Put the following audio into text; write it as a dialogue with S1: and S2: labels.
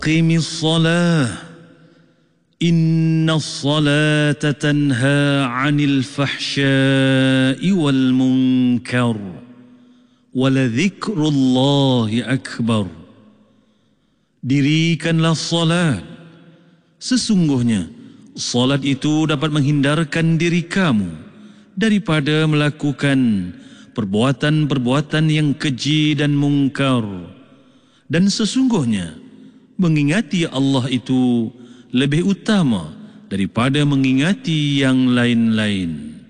S1: Qimis salah, inna salata tanha 'anil fahsya'i wal munkar, wa ladhikrullahi akbar. Dirikanlah salat, sesungguhnya salat itu dapat menghindarkan diri kamu daripada melakukan perbuatan-perbuatan yang keji dan mungkar, dan sesungguhnya mengingati Allah itu lebih utama daripada mengingati yang lain-lain.